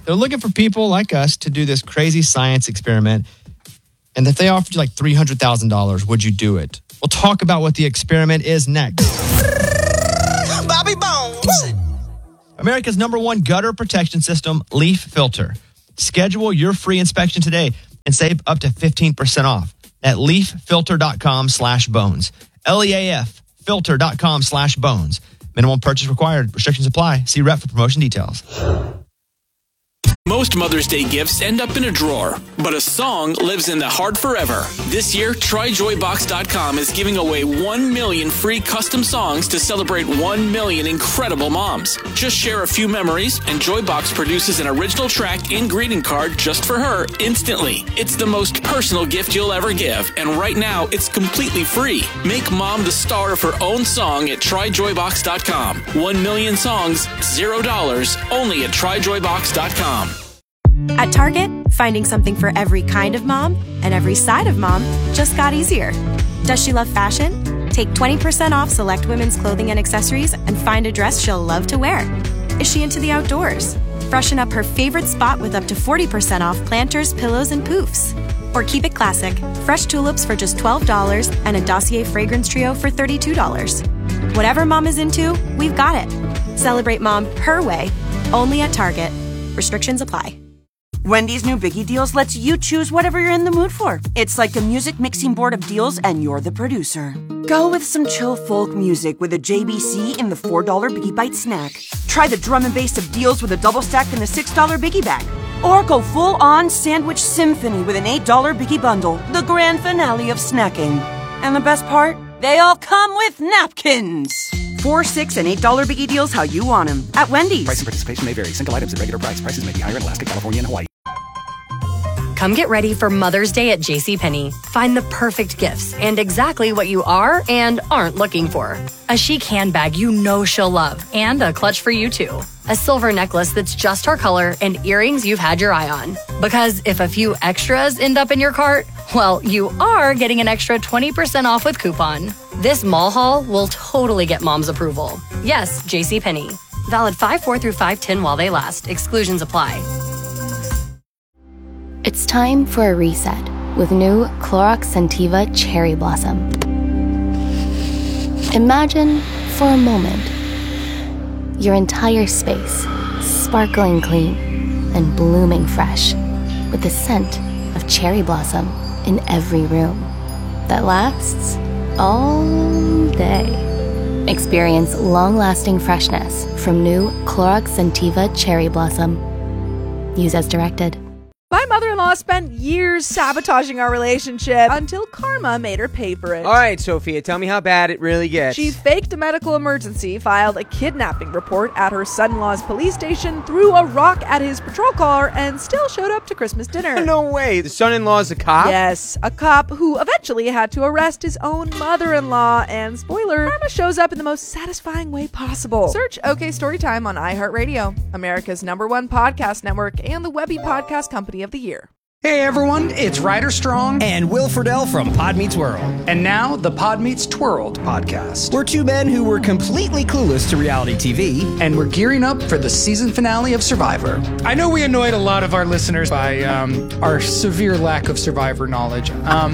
They're looking for people like us to do this crazy science experiment. And if they offered you like $300,000, would you do it? We'll talk about what the experiment is next. Bobby Bones. America's #1 gutter protection system, Leaf Filter. Schedule your free inspection today and save up to 15% off at leaffilter.com/bones. LEAF filter.com/bones. Minimum purchase required. Restrictions apply. See rep for promotion details. Most Mother's Day gifts end up in a drawer, but a song lives in the heart forever. This year, TryJoyBox.com is giving away 1 million free custom songs to celebrate 1 million incredible moms. Just share a few memories, and Joybox produces an original track and greeting card just for her instantly. It's the most personal gift you'll ever give, and right now, it's completely free. Make mom the star of her own song at TryJoyBox.com. 1 million songs, $0, only at TryJoyBox.com. At Target, finding something for every kind of mom and every side of mom just got easier. Does she love fashion? Take 20% off select women's clothing and accessories and find a dress she'll love to wear. Is she into the outdoors? Freshen up her favorite spot with up to 40% off planters, pillows, and poofs. Or keep it classic, fresh tulips for just $12 and a Dossier fragrance trio for $32. Whatever mom is into, we've got it. Celebrate mom her way, only at Target. Restrictions apply. Wendy's new Biggie Deals lets you choose whatever you're in the mood for. It's like a music mixing board of deals, and you're the producer. Go with some chill folk music with a JBC in the $4 Biggie Bite snack. Try the drum and bass of deals with a double stack in the $6 Biggie Bag. Or go full-on sandwich symphony with an $8 Biggie Bundle, the grand finale of snacking. And the best part? They all come with napkins. $4, $6, and $8 Biggie Deals how you want them at Wendy's. Price and participation may vary. Single items at regular price. Prices may be higher in Alaska, California, and Hawaii. Come get ready for Mother's Day at JCPenney. Find the perfect gifts and exactly what you are and aren't looking for. A chic handbag you know she'll love and a clutch for you too. A silver necklace that's just her color and earrings you've had your eye on. Because if a few extras end up in your cart, well, you are getting an extra 20% off with coupon. This mall haul will totally get mom's approval. Yes, JCPenney. Valid 5/4 through 5/10 while they last. Exclusions apply. It's time for a reset with new Clorox Scentiva Cherry Blossom. Imagine, for a moment, your entire space sparkling clean and blooming fresh with the scent of cherry blossom in every room that lasts all day. Experience long-lasting freshness from new Clorox Scentiva Cherry Blossom. Use as directed. My mother-in-law spent years sabotaging our relationship until karma made her pay for it. All right, Sophia, tell me how bad it really gets. She faked a medical emergency, filed a kidnapping report at her son-in-law's police station, threw a rock at his patrol car, and still showed up to Christmas dinner. No way. The son-in-law's a cop? Yes, a cop who eventually had to arrest his own mother-in-law. And spoiler, karma shows up in the most satisfying way possible. Search OK Storytime on iHeartRadio, America's #1 podcast network, and the Webby Podcast Company of the Year. Hey everyone, it's Ryder Strong and Will Friedle from Pod Meets World. And now the Pod Meets Twirled podcast. We're two men who were completely clueless to reality TV. And we're gearing up for the season finale of Survivor. I know we annoyed a lot of our listeners by our severe lack of Survivor knowledge.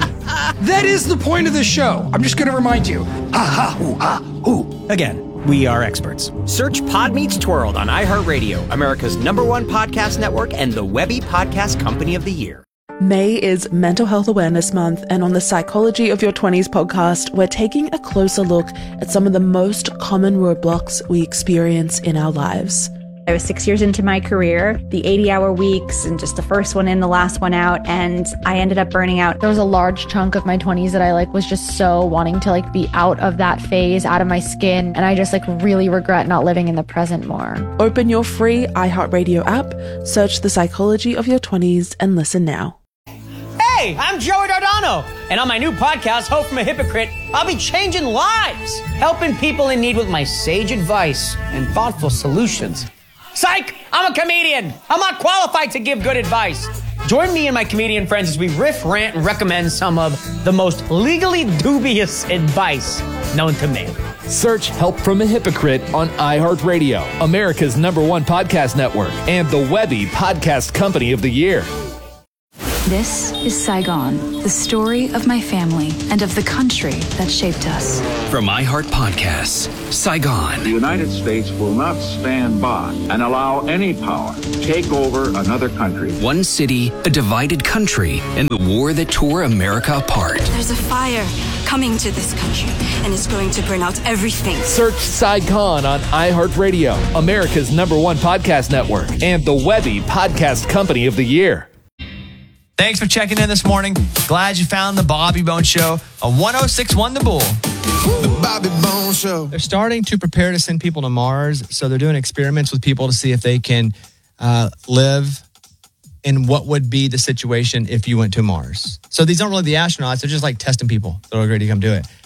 That is the point of the show. I'm just going to remind you. Ha ha hoo ha hoo. Again, we are experts. Search Pod Meets Twirled on iHeartRadio, America's #1 podcast network, and the Webby Podcast Company of the Year. May is Mental Health Awareness Month, and on the Psychology of Your 20s podcast, we're taking a closer look at some of the most common roadblocks we experience in our lives. I was 6 years into my career, the 80-hour weeks, and just the first one in, the last one out, and I ended up burning out. There was a large chunk of my 20s that I was just so wanting to be out of that phase, out of my skin, and I just really regret not living in the present more. Open your free iHeartRadio app, search The Psychology of Your 20s, and listen now. Hey, I'm Joey Dardano, and on my new podcast, Hope from a Hypocrite, I'll be changing lives, helping people in need with my sage advice and thoughtful solutions. Psych! I'm a comedian. I'm not qualified to give good advice. Join me and my comedian friends as we riff, rant, and recommend some of the most legally dubious advice known to man. Search Help from a Hypocrite on iHeartRadio, America's #1 podcast network, and the Webby Podcast Company of the Year. This is Saigon, the story of my family and of the country that shaped us. From iHeart Podcasts, Saigon. The United States will not stand by and allow any power to take over another country. One city, a divided country, and the war that tore America apart. There's a fire coming to this country, and it's going to burn out everything. Search Saigon on iHeartRadio, America's #1 podcast network, and the Webby Podcast Company of the Year. Thanks for checking in this morning. Glad you found the Bobby Bones Show on 106.1 The Bull. The Bobby Bones Show. They're starting to prepare to send people to Mars, so they're doing experiments with people to see if they can live in what would be the situation if you went to Mars. So these aren't really the astronauts. They're just like testing people that are ready to come do it.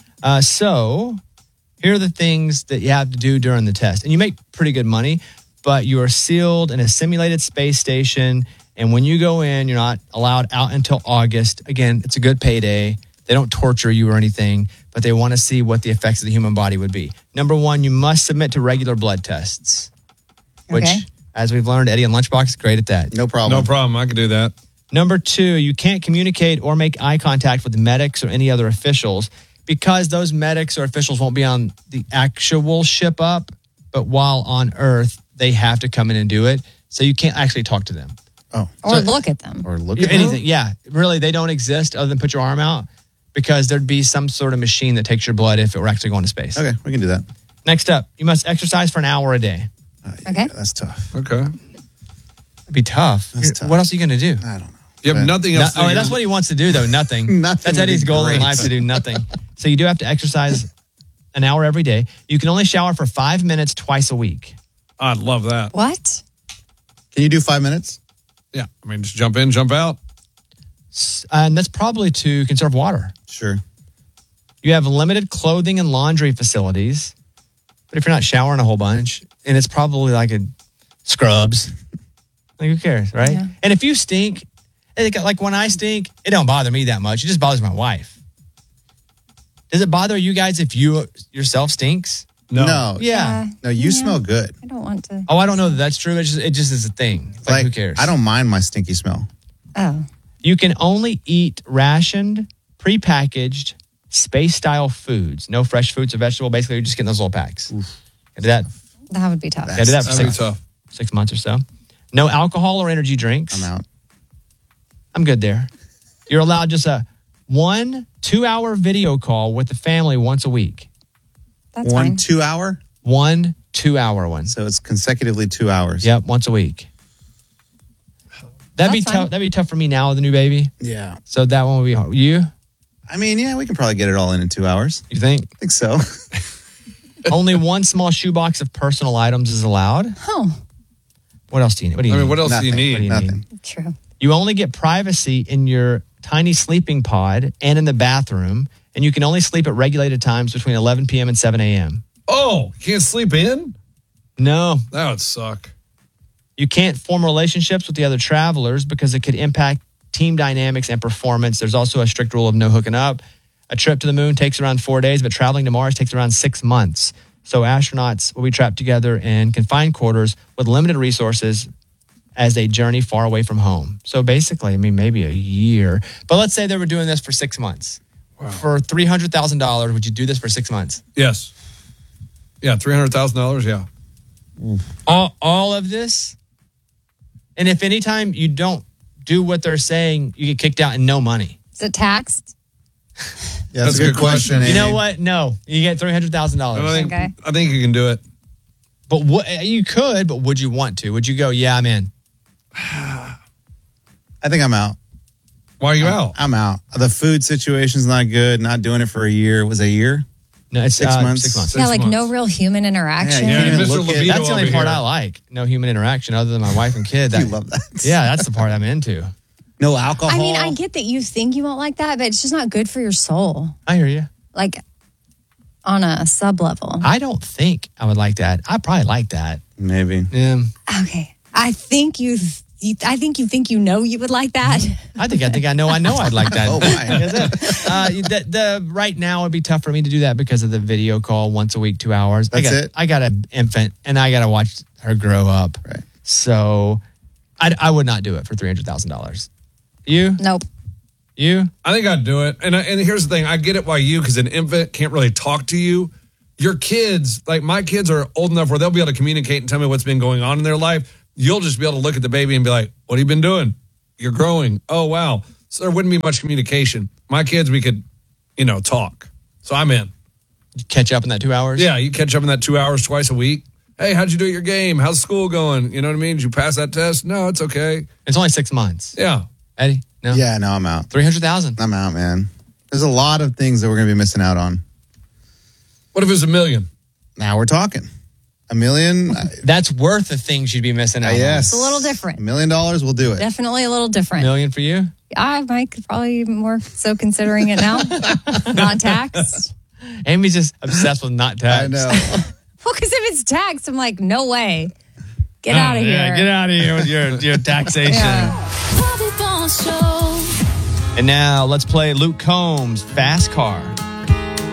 So here are the things that you have to do during the test. And you make pretty good money, but you are sealed in a simulated space station. And when you go in, you're not allowed out until August. Again, it's a good payday. They don't torture you or anything, but they want to see what the effects of the human body would be. Number one, you must submit to regular blood tests, which, as we've learned, Eddie and Lunchbox is great at that. No problem. I can do that. Number two, you can't communicate or make eye contact with medics or any other officials because those medics or officials won't be on the actual ship up, but while on Earth, they have to come in and do it. So you can't actually talk to them. Oh. Or look at them. Or look at anything. them? Yeah. Really, they don't exist other than put your arm out because there'd be some sort of machine that takes your blood if it were actually going to space. Okay, we can do that. Next up, you must exercise for an hour a day. Okay. That's tough. Okay. It'd be tough. That's tough. What else are you going to do? I don't know. You have nothing else to do. That's what he wants to do, though. Nothing. Nothing That's would Eddie's be goal in great. life, to do nothing. So you do have to exercise an hour every day. You can only shower for 5 minutes twice a week. I'd love that. What? Can you do 5 minutes? Yeah. I mean, just jump in, jump out. And that's probably to conserve water. Sure. You have limited clothing and laundry facilities. But if you're not showering a whole bunch, and it's probably like a scrubs, like who cares, right? Yeah. And if you stink, like when I stink, it don't bother me that much. It just bothers my wife. Does it bother you guys if you yourself stinks? No. Yeah. No, you smell good. I don't want to. Oh, I don't know that that's true. It just is a thing. It's like who cares? I don't mind my stinky smell. Oh. You can only eat rationed, prepackaged, space-style foods. No fresh fruits or vegetable. Basically, you're just getting those little packs. I did that. That would be tough. I did that for That'd be tough. 6 months or so. No alcohol or energy drinks. I'm out. I'm good there. You're allowed just a 1 2-hour video call with the family once a week. That's One fine. 2 hour? 1 2-hour one. So it's consecutively 2 hours. Yep, once a week. That'd be That's tough. fine. That'd be tough for me now with the new baby. Yeah. So that one would be hard. You? I mean, yeah, we can probably get it all in 2 hours. You think? I think so. Only one small shoebox of personal items is allowed. Oh, What else do you need? What do you need? What else do you Nothing. need? What do you Nothing. need? true. You only get privacy in your tiny sleeping pod and in the bathroom, and you can only sleep at regulated times between 11 p.m. and 7 a.m. Oh, you can't sleep in? No. That would suck. You can't form relationships with the other travelers because it could impact team dynamics and performance. There's also a strict rule of no hooking up. A trip to the moon takes around 4 days, but traveling to Mars takes around 6 months. So astronauts will be trapped together in confined quarters with limited resources as they journey far away from home. So basically, I mean, maybe a year. But let's say they were doing this for 6 months. Wow. For $300,000, would you do this for 6 months? Yes. Yeah, $300,000, yeah. All of this? And if anytime you don't do what they're saying, you get kicked out and no money. Is it taxed? Yeah, that's a good question. You know what? No. You get $300,000. Okay. I think you can do it. But what you could, but would you want to? Would you go, yeah, I'm in? I think I'm out. Why are you out? I'm out. The food situation's not good. Not doing it for a year. Was it a year? No, it's 6 months. 6 months. Yeah, like no real human interaction. Yeah, That's Mr. Libido the only over part here. I like. No human interaction other than my wife and kid. You love that. Yeah, that's the part I'm into. No alcohol. I mean, I get that you think you won't like that, but it's just not good for your soul. I hear you. Like on a sub level. I don't think I would like that. I probably like that. Maybe. Yeah. Okay. I think you I think you know you would like that. I think I know I'd like that. Oh, why? Right now it'd be tough for me to do that because of the video call once a week, 2 hours. That's it? I got an infant and I got to watch her grow up. Right. So I would not do it for $300,000. You? Nope. You? I think I'd do it. And here's the thing. I get it why you, because an infant can't really talk to you. Your kids, like my kids are old enough where they'll be able to communicate and tell me what's been going on in their life. You'll just be able to look at the baby and be like, what have you been doing? You're growing. Oh, wow. So there wouldn't be much communication. My kids, we could, talk. So I'm in. You catch up in that 2 hours? Yeah, you catch up in that 2 hours twice a week. Hey, how'd you do at your game? How's school going? You know what I mean? Did you pass that test? No, it's okay. It's only 6 months. Yeah. Eddie? No? Yeah, no, I'm out. 300,000. I'm out, man. There's a lot of things that we're going to be missing out on. What if it was $1 million? Now we're talking. $1 million. That's worth the things you'd be missing out on. Yes. It's a little different. $1 million, we'll do it. Definitely a little different. $1 million for you? I might probably more so considering it now. Not taxed. Amy's just obsessed with not taxed. I know. Well, because if it's taxed, I'm like, no way. Get out of here. Yeah, get out of here with your taxation. Yeah. And now let's play Luke Combs' Fast Car.